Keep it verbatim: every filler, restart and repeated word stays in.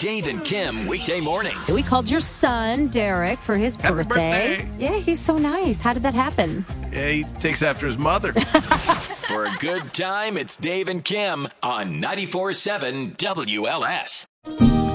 Dave and Kim weekday mornings. We called your son, Derek, for his Happy birthday. birthday. Yeah, he's so nice. How did that happen? Yeah, he takes after his mother. For a good time, it's Dave and Kim on ninety-four point seven W L S.